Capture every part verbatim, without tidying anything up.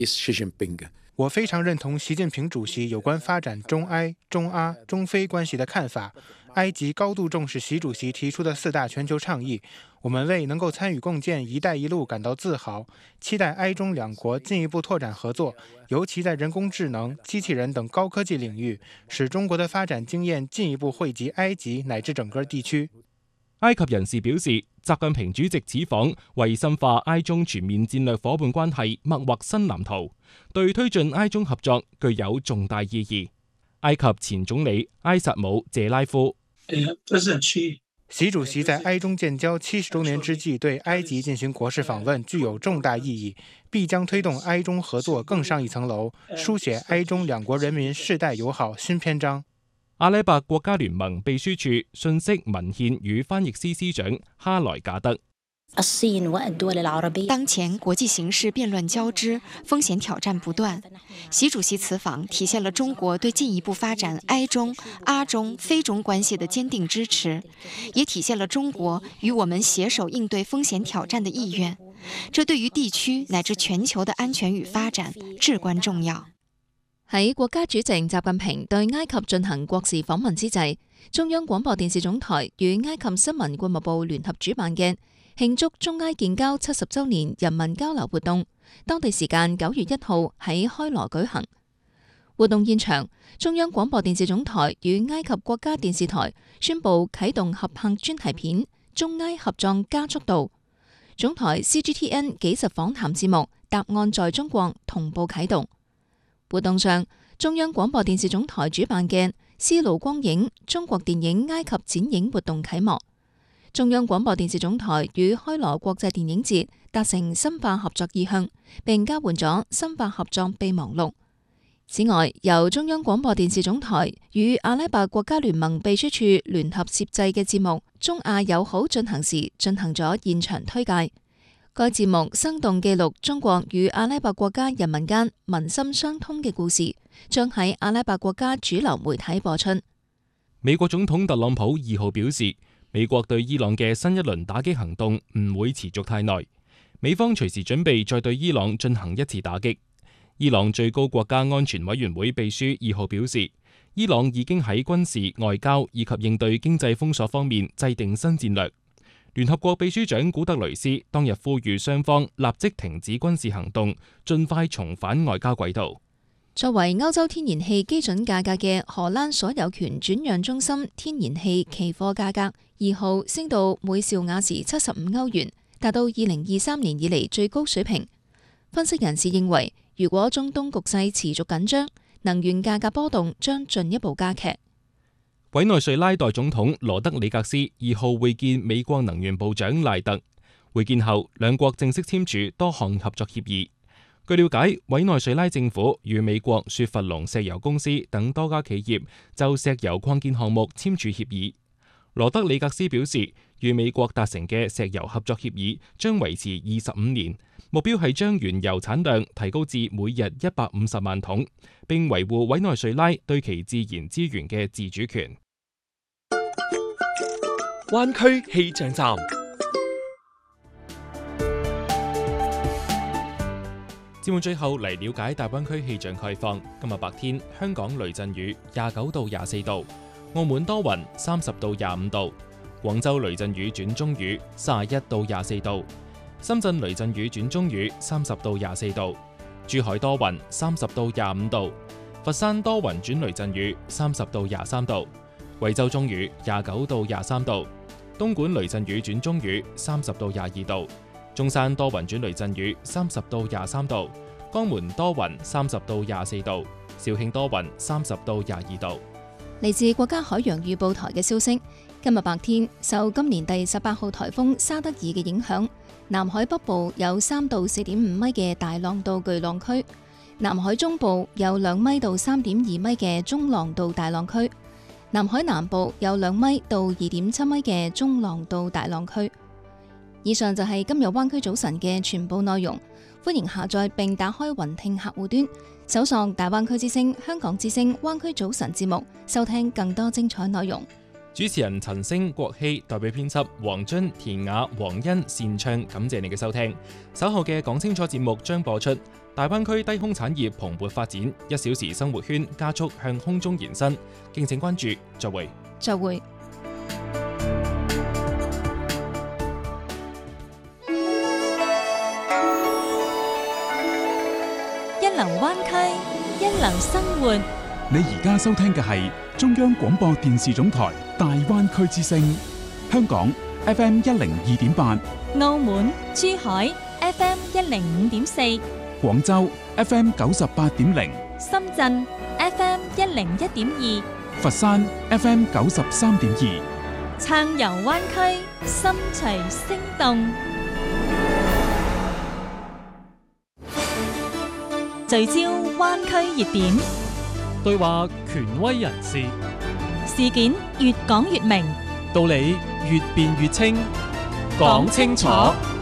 我非常認同習近平主席有關發展中埃、中阿、中非關係的看法。埃及高度重視習主席提出的四大全球倡議，我們為能夠參與共建“一帶一路”感到自豪，期待埃中兩國進一步拓展合作，尤其在人工智能、機器人等高科技領域，使中國的發展經驗進一步惠及埃及乃至整個地區。 埃及人士表示，習近平主席此訪為深化埃中全面戰略夥伴關係擘劃新藍圖，對推進埃中合作具有重大意義。埃及前總理埃薩姆謝拉夫。 習主席在埃中建交七十周年之際對埃及進行國事訪問，具有重大意義，必將推動埃中合作更上一層樓，書寫埃中兩國人民世代友好新篇章。 阿拉伯國家聯盟秘書處信息文獻與翻譯司司長哈萊賈德。 當前國際形勢變亂交織，風險挑戰不斷。習主席此訪體現了中國對進一步發展埃中、阿中、非中關係的堅定支持，也體現了中國與我們攜手應對風險挑戰的意願。這對於地區乃至全球的安全與發展至關重要。 喺國家主席習近平對埃及進行國事訪問之際，中央廣播電視總台與埃及新聞國務部聯合主辦嘅慶祝中埃建交七十周年人民交流活動，當地時間九月一號喺開羅舉行。活動現場，中央廣播電視總台與埃及國家電視台宣布啟動合拍專題片《中埃合作加速度》，總台 C G T N 紀實訪談節目《答案在中國》同步啟動。活動上，中央廣播電視總台主辦嘅絲路光影中國電影埃及展映活動啟幕。中央廣播電視總台與開羅國際電影節達成深化合作意向，並交換咗深化合作備忘錄。此外，由中央廣播電視總台與阿拉伯國家聯盟秘書處聯合攝製嘅節目《中亞友好進行時》進行咗現場推介。該節目生動記錄中國與阿拉伯國家人民間民心相通嘅故事，將喺阿拉伯國家主流媒體播出。 美國總統特朗普二號表示，美國對伊朗嘅新一輪打擊行動唔會持續太耐，美方隨時準備再對伊朗進行一次打擊。伊朗最高國家安全委員會秘書二號表示，伊朗已經喺軍事、外交以及應對經濟封鎖方面制定新戰略。聯合國秘書長古特雷斯當日呼籲雙方立即停止軍事行動，盡快重返外交軌道。 作為歐洲天然氣基準價格嘅荷蘭所有權轉讓中心天然氣期貨價格二號升到每兆瓦時七十五歐元，達到二零二三年以嚟最高水平。分析人士認為，如果中東局勢持續緊張，能源價格波動將進一步加劇。 委內瑞拉代總統羅德里格斯二號會見美國能源部長賴特，會見後兩國正式簽署多項合作協議。據了解，委內瑞拉政府與美國雪佛龍石油公司等多家企業就石油礦建項目簽署協議。羅德里格斯表示，與美國達成嘅石油合作協議將維持二十五年，目標係將原油產量提高至每日一百五十萬桶，並維護委內瑞拉對其自然資源嘅自主權。 灣區氣象站。 節目最後嚟了解大灣區氣象概況。今日白天，香港雷陣雨廿九到廿四度，澳門多雲三十到廿五度，廣州雷陣雨轉中雨三十一到廿四度，深圳雷陣雨轉中雨三十到廿四度，珠海多雲三十到廿五度，佛山多雲轉雷陣雨三十到廿三度，惠州中雨廿九到廿三度，東莞雷陣雨轉中雨三十到廿二度，中山多雲轉雷陣雨三十到廿三度，江門多雲三十到廿四度，肇慶多雲三十到廿二度。 嚟自國家海洋預報台嘅消息，今日白天受今年第十八號颱風沙德爾嘅影響，南海北部有三到四點五米嘅大浪到巨浪區，南海中部有兩米到三點二米嘅中浪到大浪區，南海南部有兩米到二點七米嘅中浪到大浪區。以上就係今日灣區早晨嘅全部內容，歡迎下載並打開雲聽客戶端，搜索大灣區之聲、香港之聲灣區早晨節目，收聽更多精彩內容。 主持人陳星、郭希，代表編輯黃津、田雅、黃欣、善唱，感謝你嘅收聽。稍後嘅講清楚節目將播出， 大灣區低空產業蓬勃發展，一小時生活圈加速向空中延伸。敬請關注，再會。 再會。一流灣區，一流生活。 你而家收聽嘅係中央廣播電視總台大灣區之聲，香港 F M 一零二點八， 澳門、珠海 F M 一零五點四， 廣州 F M 九十八點零， 深圳 F M 一零一點二， 佛山 F M 九十三點二， 暢遊灣區，心隨聲動，聚焦灣區熱點， 對話權威人士， 事件越講越明， 道理越辯越清，講清楚，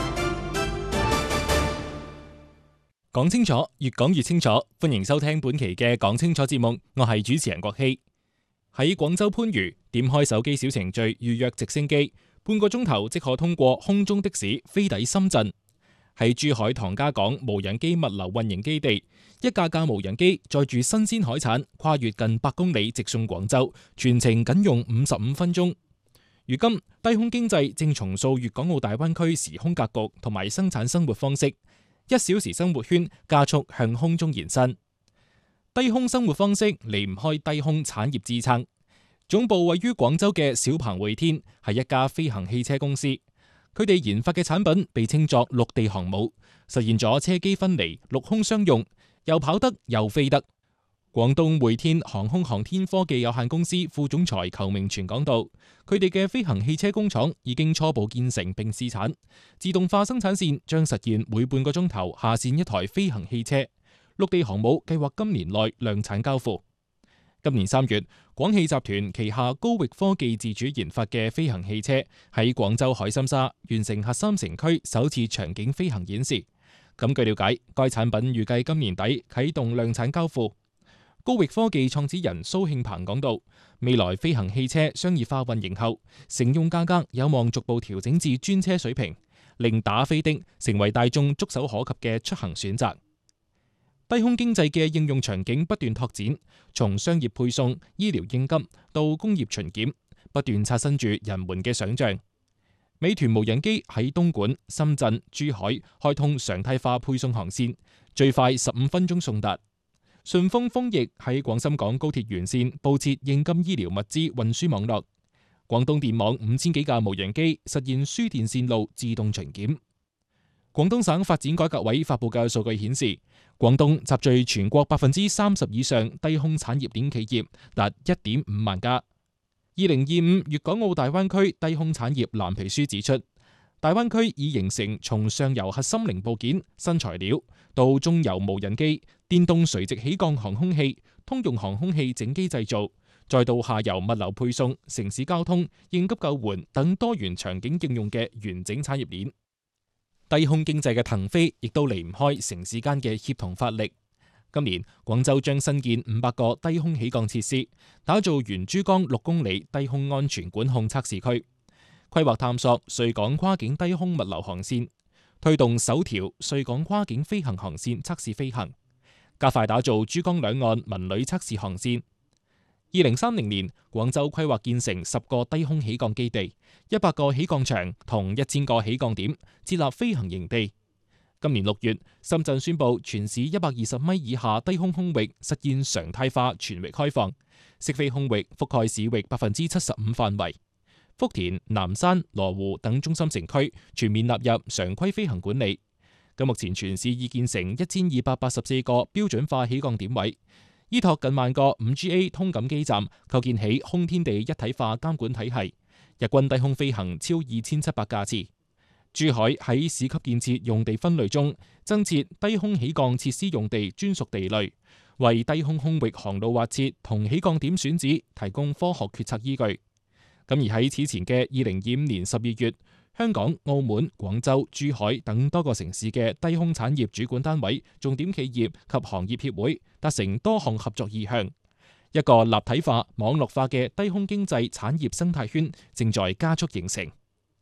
講清楚，越講越清楚。歡迎收聽本期嘅講清楚節目，我係主持人郭希。喺廣州番禺點開手機小程序預約直升機，半個鐘頭即可通過空中的士飛抵深圳。喺珠海唐家港無人機物流運營基地，一架架無人機載住新鮮海產跨越近百公里直送廣州，全程僅用五十五分鐘。如今低空經濟正重塑粵港澳大灣區時空格局同埋生產生活方式，一小時生活圈加速向空中延伸。低空生活方式離唔開低空產業支撐。總部位於廣州嘅小鵬匯天係一家飛行汽車公司，佢哋研發嘅產品被稱作陸地航母，實現咗車機分離、陸空雙用，又跑得又飛得。廣東匯天航空航天科技有限公司副總裁裘明全講到，佢哋嘅飛行汽車工廠已經初步建成並試產，自動化生產線將實現每半個鐘頭下線一台飛行汽車。陸地航母計劃今年內量產交付。今年三月，廣汽集團旗下高域科技自主研發嘅飛行汽車喺廣州海心沙完成核三城區首次場景飛行演示。咁據了解，該產品預計今年底啟動量產交付。高域科技創始人蘇慶鵬講到，未來飛行汽車商業化運營後，乘用價格有望逐步調整至專車水平，令打飛的成為大眾觸手可及嘅出行選擇。低空經濟嘅應用場景不斷拓展，從商業配送、醫療應急到工業巡檢，不斷刷新住人們嘅想象。美團無人機喺東莞、深圳、珠海開通常態化配送航線，最快十五分鐘送達。順豐豐翼喺廣深港高鐵沿線佈設應急醫療物資運輸網絡。廣東電網五千幾架無人機實現輸電線路自動巡檢。廣東省發展改革委發佈嘅數據顯示，廣東集聚全國百分之三十以上低空產業鏈企業，達一點五萬家。二零二五粵港澳大灣區低空產業藍皮書指出，大灣區已形成從上游核心零部件、新材料到中游無人機、電動垂直起降航空器、通用航空器整機製造，再到下游物流配送、城市交通、應急救援等多元場景應用嘅完整產業鏈。低空經濟嘅騰飛亦都離唔開城市間嘅協同發力。今年廣州將新建五百個低空起降設施，打造沿珠江六公里低空安全管控測試區，規劃探索穗港跨境低空物流航線，推動首條穗港跨境飛行航線測試飛行，加快打造珠江兩岸文旅測試航線。二零三零年，廣州規劃建成十個低空起降基地、一百個起降場同一千個起降點，設立飛行營地。今年六月，深圳宣布全市一百二十米以下低空空域實現常態化全域開放，適飛空域覆蓋市域百分之七十五範圍。福田、南山、羅湖等中心城區全面納入常規飛行管理。咁目前全市已建成一千二百八十四個標準化起降點位。依託近萬個 五 G A 通感基站，構建起空天地一體化監管體系，日均低空飛行超二千七百架次。珠海喺市級建設用地分類中增設低空起降設施用地專屬地類，為低空空域航路劃設同起降點選址提供科學決策依據。咁而喺此前嘅二零二五年十二月，香港、澳門、廣州、珠海等多個城市嘅低空產業主管單位、重點企業及行業協會達成多項合作意向，一個立體化、網絡化嘅低空經濟產業生態圈正在加速形成。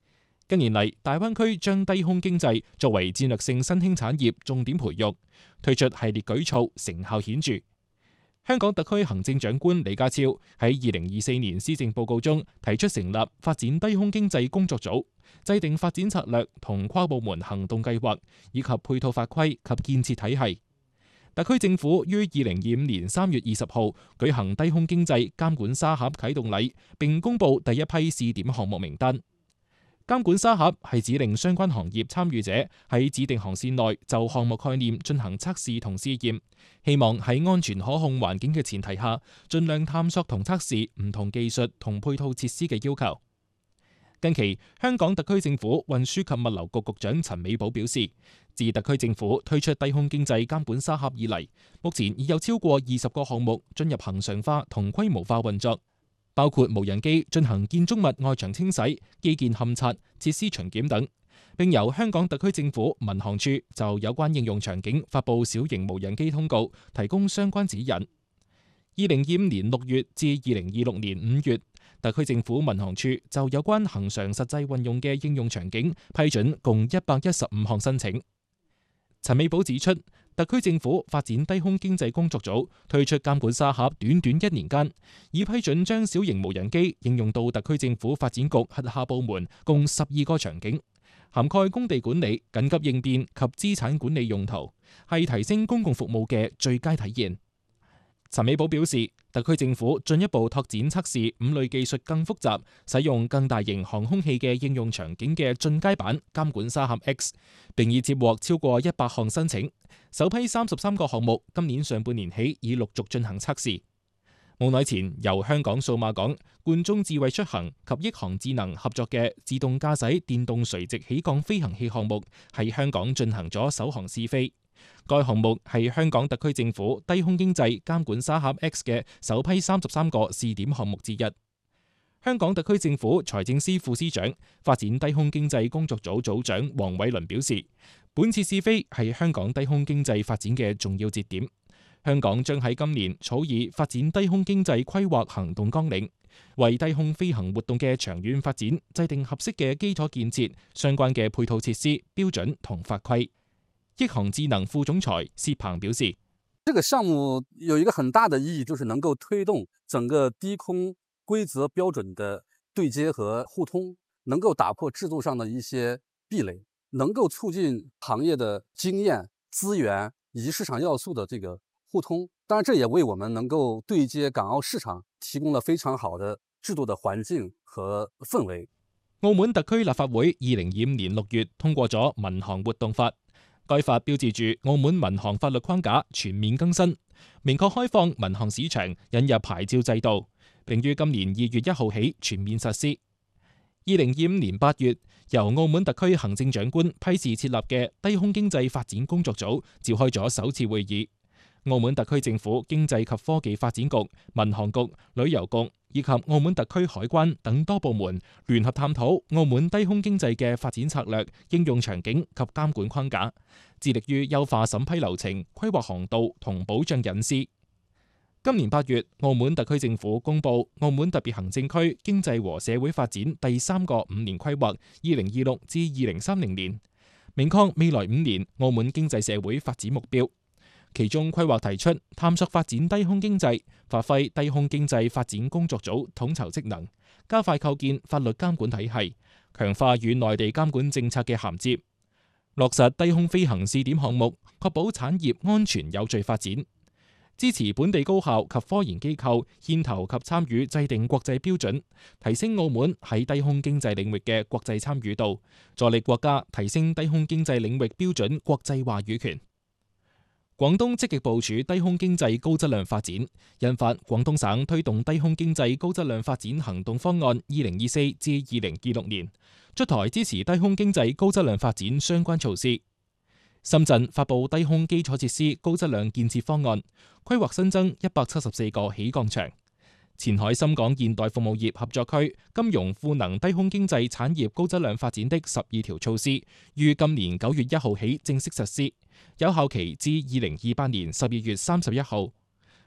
近年嚟，大灣區將低空經濟作為戰略性新興產業重點培育，推出系列舉措，成效顯著。香港特區行政長官李家超喺二零二四年施政報告中提出成立發展低空經濟工作組，制定發展策略同跨部門行動計劃，以及配套法規及建設體系。特區政府於二零二五年三月二十號舉行低空經濟監管沙盒啟動禮，並公佈第一批試點項目名單。監管沙盒係指令相關行業參與者喺指定航線內就項目概念進行測試同試驗，希望喺安全可控環境嘅前提下，盡量探索同測試唔同技術同配套設施嘅要求。近期，香港特區政府運輸及物流局局長陳美寶表示，自特區政府推出低空經濟監管沙盒以嚟，目前已有超過二十個項目進入恆常化同規模化運作，包括無人機進行建築物外牆清洗、基建勘察、設施巡檢等，並由香港特區政府民航處就有關應用場景發布小型無人機通告，提供相關指引。二零二五年六月至二零二六年五月，特區政府民航處就有關恆常實際運用嘅應用場景批准共一百一十五項申請。陳美寶指出，特區政府發展低空經濟工作組推出監管沙盒，短短一年間，已批准將小型無人機應用到特區政府發展局轄下部門共十二個場景，涵蓋工地管理、緊急應變及資產管理用途，係提升公共服務嘅最佳體現。陳美寶表示，特區政府進一步拓展測試五類技術更複雜、使用更大型航空器嘅應用場景嘅進階版監管沙盒 X， 並已接獲超過一百項申請，首批三十三個項目今年上半年起已陸續進行測試。冇耐前由香港數碼港、冠忠智慧出行及益航智能合作嘅自動駕駛電動垂直起降飛行器項目喺香港進行咗首航試飛。該項目係香港特區政府低空經濟監管沙盒 X 嘅首批三十三個試點項目之一。香港特區政府財政司副司長、發展低空經濟工作組組長黃偉綸表示，本次試飛係香港低空經濟發展嘅重要節點。香港將喺今年草擬發展低空經濟規劃行動綱領，為低空飛行活動嘅長遠發展制定合適嘅基礎建設、相關嘅配套設施、標準同法規。益航智能副總裁薛鵬表示， 這個項目有一個很大的意義，就是能夠推動整個低空規則標準的對接和互通，能夠打破制度上的一些壁壘，能夠促進行業的經驗、資源以及市場要素的這個互通。當然，這也為我們能夠對接港澳市場提供了非常好的制度的環境和氛圍。 澳門特區立法會二零二五年六月通過咗民航活動法。該法標誌住澳門民航法律框架全面更新，明確開放民航市場，引入牌照制度，並於今年二月一號起全面實施。二零二五年八月，由澳門特區行政長官批示設立嘅低空經濟發展工作組召開咗首次會議。澳門特區政府經濟及科技發展局、民航局、旅遊局以及澳門特區海關等多部門聯合探討澳門低空經濟嘅發展策略、應用場景及監管框架，致力於優化審批流程、規劃航道同保障隱私。今年八月，澳門特區政府公布澳門特別行政區經濟和社會發展第三個五年規劃（二零二六至二零三零年），明確未來五年澳門經濟社會發展目標。其中規劃提出探索發展低空經濟，發揮低空經濟發展工作組統籌職能，加快構建法律監管體系，強化與內地監管政策嘅銜接，落實低空飛行試點項目，確保產業安全有序發展，支持本地高校及科研機構牽頭及參與制定國際標準，提升澳門喺低空經濟領域嘅國際參與度，助力國家提升低空經濟領域標準國際話語權。廣東積極部署低空經濟高質量發展，印發廣東省推動低空經濟高質量發展行動方案（二零二四至二零二六年），出台支持低空經濟高質量發展相關措施。深圳發布低空基礎設施高質量建設方案，規劃新增一百七十四個起降場。前海深港現代服務業合作區金融賦能低空經濟產業高質量發展的十二條措施，於今年九月一號起正式實施，有效期至二零二八年十二月三十一號。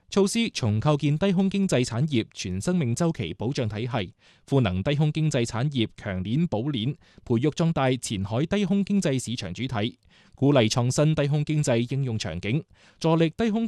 措施從構建低空經濟產業全生命週期保障體系，賦能低空經濟產業強鏈補鏈，培育壯大前海低空經濟市場主體，鼓勵創新低空經濟應用場景，助力低空